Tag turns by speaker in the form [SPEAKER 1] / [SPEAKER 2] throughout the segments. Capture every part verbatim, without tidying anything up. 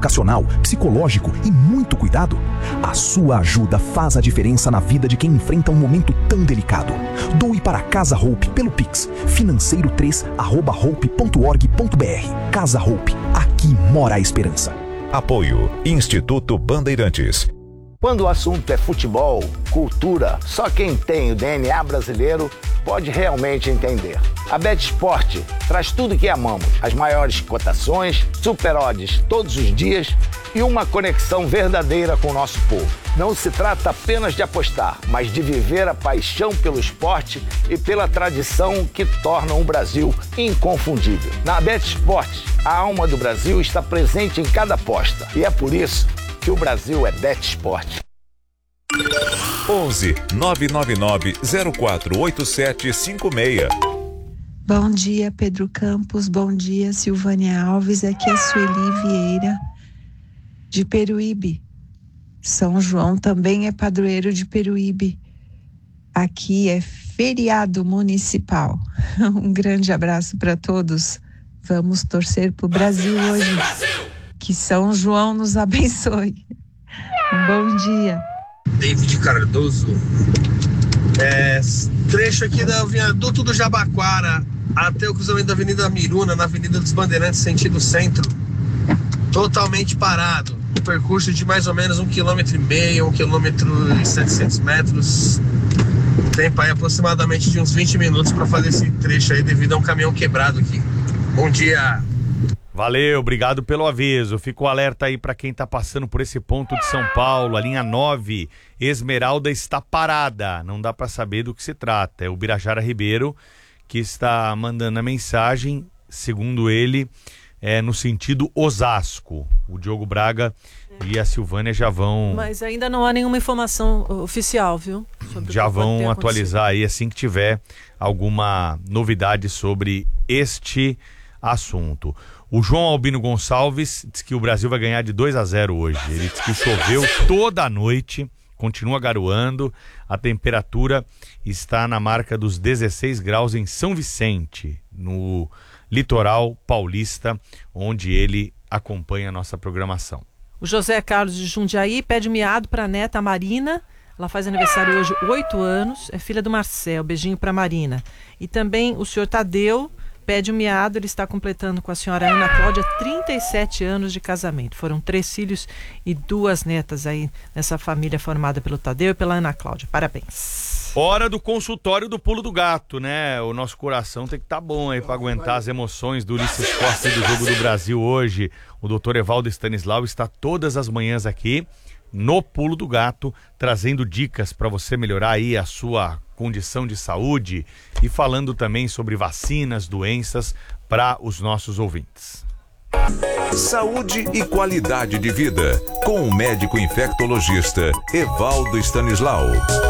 [SPEAKER 1] educacional, psicológico e muito cuidado? A sua ajuda faz a diferença na vida de quem enfrenta um momento tão delicado. Doe para a Casa Hope pelo Pix, financeiro três arroba hope ponto org ponto br. Casa Hope, aqui mora a esperança.
[SPEAKER 2] Apoio Instituto Bandeirantes.
[SPEAKER 3] Quando o assunto é futebol, cultura, só quem tem o D N A brasileiro pode realmente entender. A BetSport traz tudo que amamos, as maiores cotações, super odds todos os dias e uma conexão verdadeira com o nosso povo. Não se trata apenas de apostar, mas de viver a paixão pelo esporte e pela tradição que tornam o Brasil inconfundível. Na BetSport, a alma do Brasil está presente em cada aposta e é por isso que o Brasil é BetSport.
[SPEAKER 2] onze nove nove nove zero quatro oito sete cinco seis.
[SPEAKER 4] Bom dia, Pedro Campos. Bom dia, Silvânia Alves. Aqui é Sueli Vieira, de Peruíbe. São João também é padroeiro de Peruíbe. Aqui é feriado municipal. Um grande abraço para todos. Vamos torcer pro Brasil hoje. Que São João nos abençoe. Um bom dia.
[SPEAKER 5] David Cardoso. É, trecho aqui do viaduto do Jabaquara até o cruzamento da Avenida Miruna, na Avenida dos Bandeirantes, sentido centro. Totalmente parado. Um percurso de mais ou menos um quilômetro e meio, um quilômetro e setecentos metros. Tempo aí aproximadamente de uns vinte minutos para fazer esse trecho aí devido a um caminhão quebrado aqui. Bom dia.
[SPEAKER 6] Valeu, obrigado pelo aviso. Fico alerta aí para quem tá passando por esse ponto de São Paulo, a linha nove, Esmeralda está parada. Não dá para saber do que se trata. É o Birajara Ribeiro que está mandando a mensagem, segundo ele, é no sentido Osasco. O Diogo Braga é. e a Silvânia já vão...
[SPEAKER 7] Mas ainda não há nenhuma informação oficial, viu? Sobre
[SPEAKER 6] já vão atualizar aí assim que tiver alguma novidade sobre este assunto. O João Albino Gonçalves diz que o Brasil vai ganhar de dois a zero hoje. Ele diz que choveu toda a noite, continua garoando, a temperatura está na marca dos dezesseis graus em São Vicente, no litoral paulista, onde ele acompanha a nossa programação.
[SPEAKER 7] O José Carlos de Jundiaí pede miado para a neta Marina. Ela faz aniversário hoje, oito anos, é filha do Marcel. Beijinho para Marina. E também o senhor Tadeu pede um miado, ele está completando com a senhora Ana Cláudia trinta e sete anos de casamento. Foram três filhos e duas netas aí nessa família formada pelo Tadeu e pela Ana Cláudia. Parabéns.
[SPEAKER 6] Hora do consultório do Pulo do Gato, né? O nosso coração tem que estar tá bom aí para aguentar as emoções do Ulisses Costa e do Jogo do Brasil hoje. O doutor Evaldo Stanislau está todas as manhãs aqui no Pulo do Gato, trazendo dicas para você melhorar aí a sua condição de saúde e falando também sobre vacinas, doenças para os nossos ouvintes.
[SPEAKER 2] Saúde e qualidade de vida, com o médico infectologista Evaldo Stanislau.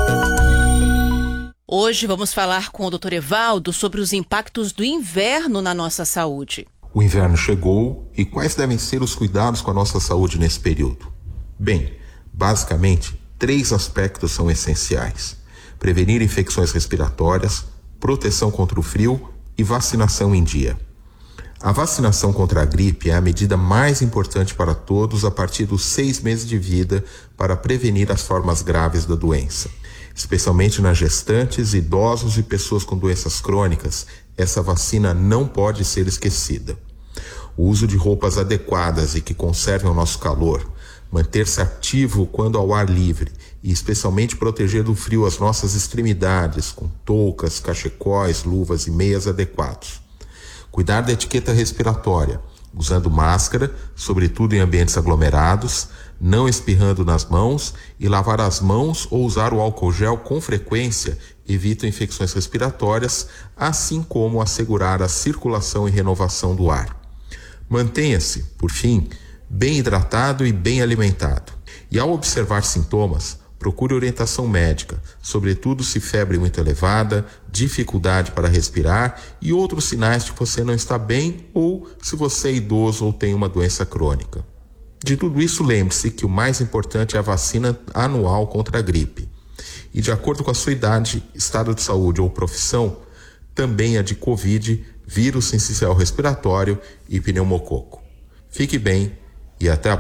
[SPEAKER 8] Hoje vamos falar com o doutor Evaldo sobre os impactos do inverno na nossa saúde.
[SPEAKER 9] O inverno chegou e quais devem ser os cuidados com a nossa saúde nesse período? Bem, basicamente, três aspectos são essenciais: prevenir infecções respiratórias, proteção contra o frio e vacinação em dia. A vacinação contra a gripe é a medida mais importante para todos a partir dos seis meses de vida para prevenir as formas graves da doença. Especialmente nas gestantes, idosos e pessoas com doenças crônicas, essa vacina não pode ser esquecida. O uso de roupas adequadas e que conservem o nosso calor, manter-se ativo quando ao ar livre e especialmente proteger do frio as nossas extremidades com toucas, cachecóis, luvas e meias adequados. Cuidar da etiqueta respiratória, usando máscara, sobretudo em ambientes aglomerados, não espirrando nas mãos e lavar as mãos ou usar o álcool gel com frequência evita infecções respiratórias, assim como assegurar a circulação e renovação do ar. Mantenha-se, por fim, bem hidratado e bem alimentado. E ao observar sintomas, procure orientação médica, sobretudo se febre muito elevada, dificuldade para respirar e outros sinais de que você não está bem ou se você é idoso ou tem uma doença crônica. De tudo isso, lembre-se que o mais importante é a vacina anual contra a gripe. E de acordo com a sua idade, estado de saúde ou profissão, também a de Covid, vírus sensicial respiratório e pneumococo. Fique bem e até a